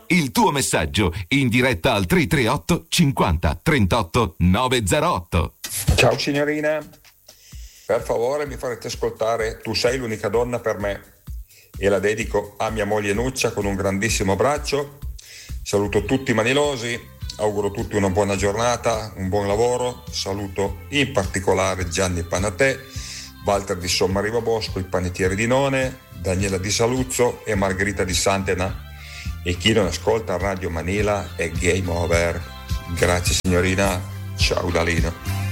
Il tuo messaggio in diretta al 338 50 38 908. Ciao signorina, per favore mi farete ascoltare Tu sei l'unica donna per me e la dedico a mia moglie Nuccia con un grandissimo abbraccio. Saluto tutti i manilosi, auguro a tutti una buona giornata, un buon lavoro. Saluto in particolare Gianni Panatè, Walter di Sommariva Bosco, i panettieri di None, Daniela di Saluzzo e Margherita di Santena. E chi non ascolta Radio Manila è game over. Grazie signorina, ciao Dalino.